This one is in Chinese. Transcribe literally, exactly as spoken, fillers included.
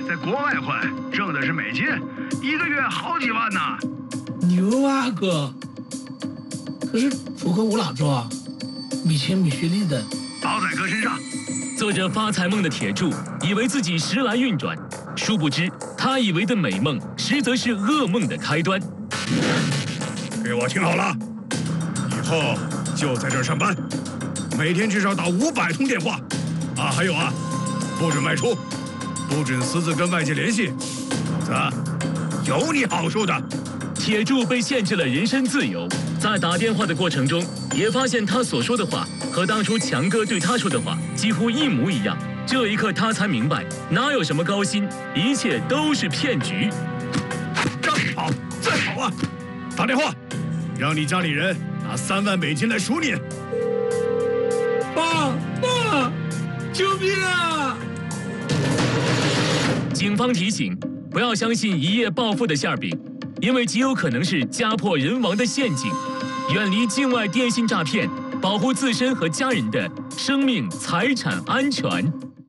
在国外混，挣的是美金，一个月好几万呢。 牛啊哥！可是楚河我哪知道啊？米钱米学历的， 包在哥身上。 做着发财梦的铁柱以为自己时来运转，殊不知他以为的美梦，实则是噩梦的开端。 给我听好了，以后就在这儿上班，每天至少打五百通电话。啊，还有啊，不准外出，不准私自跟外界联系，否则有你好处的。 铁柱被限制了人身自由，在打电话的过程中，也发现他所说的话和当初强哥对他说的话几乎一模一样。这一刻，他才明白，哪有什么高薪，一切都是骗局。 这好，再好啊！打电话，让你家里人拿三万美金来赎你。 爸爸，救命啊！ 警方提醒，不要相信一夜暴富的馅饼，因为极有可能是家破人亡的陷阱。远离境外电信诈骗，保护自身和家人的生命财产安全。